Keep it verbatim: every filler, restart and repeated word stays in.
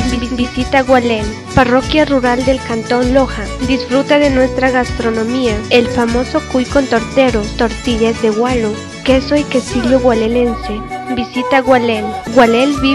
Visita Gualén, parroquia rural del cantón Loja. Disfruta de nuestra gastronomía, el famoso cuy con tortero, tortillas de gualo, queso y quesillo gualelense. Visita Gualén. Gualén vive